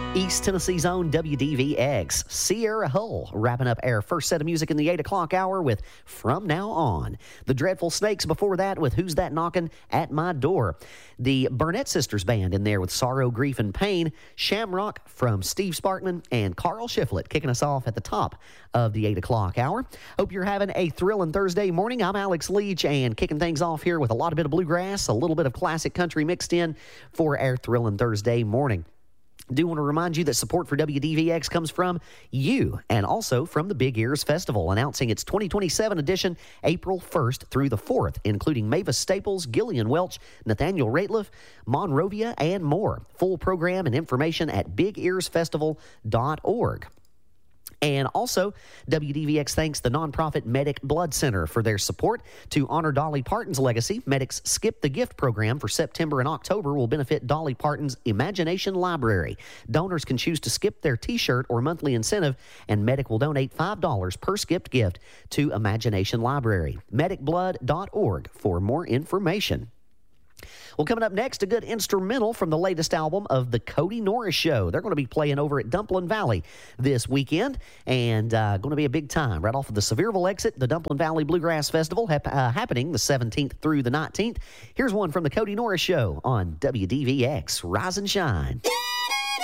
East Tennessee's own WDVX, Sierra Hull, wrapping up our first set of music in the 8 o'clock hour with From Now On. The Dreadful Snakes before that with Who's That Knockin' at My Door. The Burnett Sisters Band in there with Sorrow, Grief, and Pain. Shamrock from Steve Sparkman and Carl Shiflett kicking us off at the top of the 8 o'clock hour. Hope you're having a thrilling Thursday morning. I'm Alex Leach and kicking things off here with a lot of bit of bluegrass, a little bit of classic country mixed in for our thrilling Thursday morning. Do want to remind you that support for WDVX comes from you and also from the Big Ears Festival, announcing its 2027 edition April 1st through the 4th, including Mavis Staples, Gillian Welch, Nathaniel Rateliff, Monrovia, and more. Full program and information at bigearsfestival.org. And also, WDVX thanks the nonprofit Medic Blood Center for their support. To honor Dolly Parton's legacy, Medic's Skip the Gift program for September and October will benefit Dolly Parton's Imagination Library. Donors can choose to skip their T-shirt or monthly incentive, and Medic will donate $5 per skipped gift to Imagination Library. medicblood.org for more information. Well, coming up next, a good instrumental from the latest album of the Cody Norris Show. They're going to be playing over at Dumplin Valley this weekend, and going to be a big time. Right off of the Sevierville exit, the Dumplin Valley Bluegrass Festival happening the 17th through the 19th. Here's one from the Cody Norris Show on WDVX. Rise and shine.